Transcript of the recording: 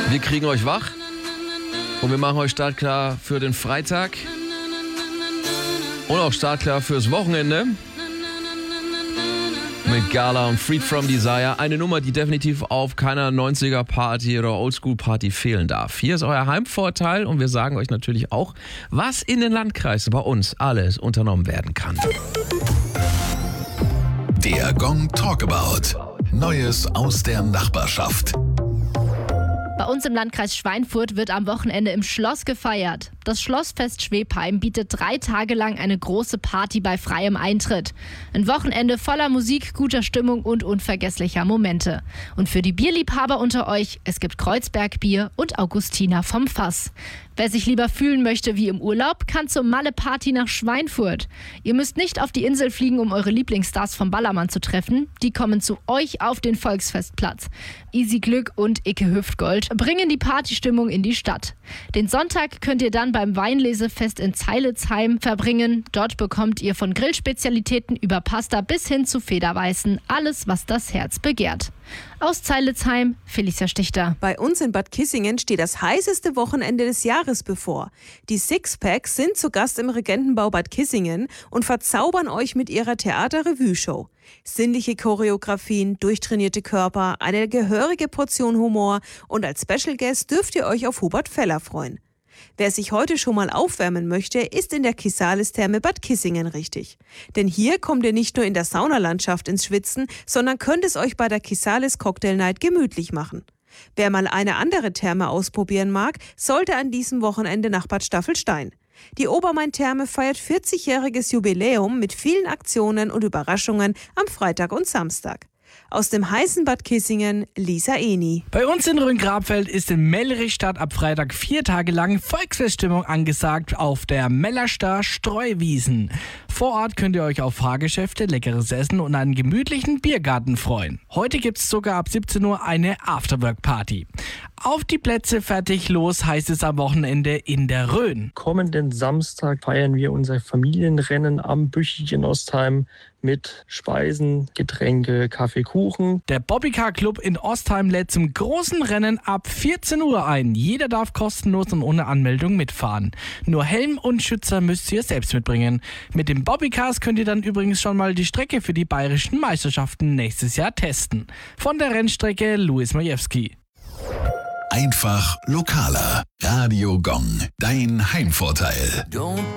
Wir kriegen euch wach und wir machen euch startklar für den Freitag und auch startklar fürs Wochenende mit Gala und Freed From Desire. Eine Nummer, die definitiv auf keiner 90er-Party oder Oldschool-Party fehlen darf. Hier ist euer Heimvorteil und wir sagen euch natürlich auch, was in den Landkreisen bei uns alles unternommen werden kann. Der Gong Talkabout. Neues aus der Nachbarschaft. Bei uns im Landkreis Schweinfurt wird am Wochenende im Schloss gefeiert. Das Schlossfest Schwebheim bietet 3 Tage lang eine große Party bei freiem Eintritt. Ein Wochenende voller Musik, guter Stimmung und unvergesslicher Momente. Und für die Bierliebhaber unter euch, es gibt Kreuzbergbier und Augustiner vom Fass. Wer sich lieber fühlen möchte wie im Urlaub, kann zur Malle-Party nach Schweinfurt. Ihr müsst nicht auf die Insel fliegen, um eure Lieblingsstars vom Ballermann zu treffen. Die kommen zu euch auf den Volksfestplatz. Easy Glück und Icke Hüftgold bringen die Partystimmung in die Stadt. Den Sonntag könnt ihr dann beim Weinlesefest in Zeilitzheim verbringen. Dort bekommt ihr von Grillspezialitäten über Pasta bis hin zu Federweißen alles, was das Herz begehrt. Aus Zeilitzheim, Felicia Stichter. Bei uns in Bad Kissingen steht das heißeste Wochenende des Jahres bevor. Die Sixpacks sind zu Gast im Regentenbau Bad Kissingen und verzaubern euch mit ihrer Theater-Revue-Show. Sinnliche Choreografien, durchtrainierte Körper, eine gehörige Portion Humor und als Special Guest dürft ihr euch auf Hubert Feller freuen. Wer sich heute schon mal aufwärmen möchte, ist in der Kisalis-Therme Bad Kissingen richtig. Denn hier kommt ihr nicht nur in der Saunalandschaft ins Schwitzen, sondern könnt es euch bei der Kisalis Cocktail Night gemütlich machen. Wer mal eine andere Therme ausprobieren mag, sollte an diesem Wochenende nach Bad Staffelstein. Die Obermain-Therme feiert 40-jähriges Jubiläum mit vielen Aktionen und Überraschungen am Freitag und Samstag. Aus dem heißen Bad Kissingen, Lisa Eni. Bei uns in Rhön-Grabfeld ist in Mellrichstadt ab Freitag 4 Tage lang Volksfeststimmung angesagt auf der Mellerster Streuwiesen. Vor Ort könnt ihr euch auf Fahrgeschäfte, leckeres Essen und einen gemütlichen Biergarten freuen. Heute gibt es sogar ab 17 Uhr eine Afterwork-Party. Auf die Plätze, fertig, los heißt es am Wochenende in der Rhön. Kommenden Samstag feiern wir unser Familienrennen am Büchig in Ostheim mit Speisen, Getränke, Kaffee, Kuchen. Der Bobbycar Club in Ostheim lädt zum großen Rennen ab 14 Uhr ein. Jeder darf kostenlos und ohne Anmeldung mitfahren. Nur Helm und Schützer müsst ihr selbst mitbringen. Mit den Bobbycars könnt ihr dann übrigens schon mal die Strecke für die bayerischen Meisterschaften nächstes Jahr testen. Von der Rennstrecke Luis Majewski. Einfach lokaler. Radio Gong. Dein Heimvorteil. Don't